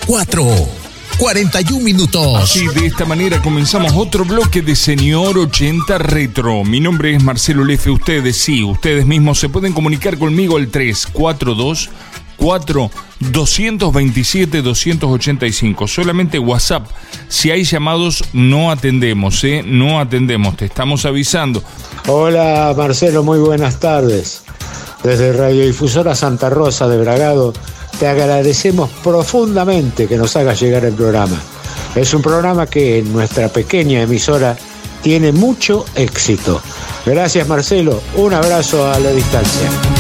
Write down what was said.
4:41 minutos. Así, de esta manera comenzamos otro bloque de Señor 80 Retro. Mi nombre es Marcelo Lefe. Ustedes mismos se pueden comunicar conmigo al 342-227-285. Solamente WhatsApp. Si hay llamados, no atendemos, no atendemos. Te estamos avisando. Hola Marcelo, muy buenas tardes. Desde Radiodifusora Santa Rosa de Bragado, te agradecemos profundamente que nos hagas llegar el programa. Es un programa que en nuestra pequeña emisora tiene mucho éxito. Gracias Marcelo, un abrazo a la distancia.